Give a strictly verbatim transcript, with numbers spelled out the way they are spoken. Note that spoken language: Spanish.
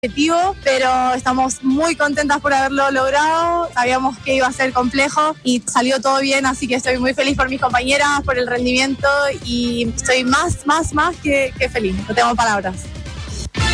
objetivo, pero estamos muy contentas por haberlo logrado. Sabíamos que iba a ser complejo y salió todo bien, así que estoy muy feliz por mis compañeras, por el rendimiento y estoy más, más, más que, que feliz. No tengo palabras.